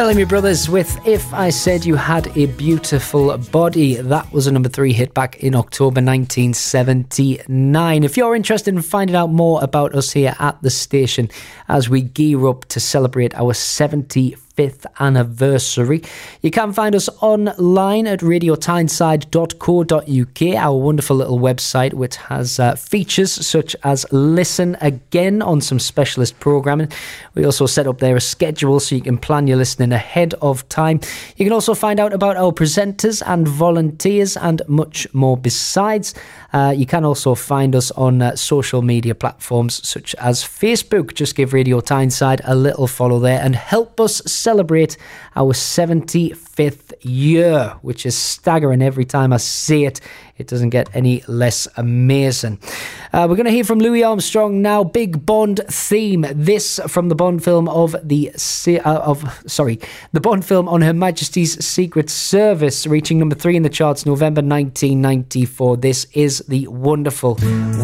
Bellamy Brothers with If I Said You Had a Beautiful Body. That was a number 3 hit back in October 1979. If you're interested in finding out more about us here at the station as we gear up to celebrate our 75th anniversary, you can find us online at radiotyneside.co.uk, our wonderful little website which has features such as Listen Again on some specialist programming. We also set up there a schedule so you can plan your listening ahead of time. You can also find out about our presenters and volunteers and much more besides. You can also find us on social media platforms such as Facebook. Just give Radio Tyneside a little follow there and help us celebrate our 75th year, which is staggering. Every time I say it, it doesn't get any less amazing. We're going to hear from Louis Armstrong now. Big Bond theme. This from the Bond film the Bond film on Her Majesty's Secret Service, reaching number 3 in the charts November 1994. This is the wonderful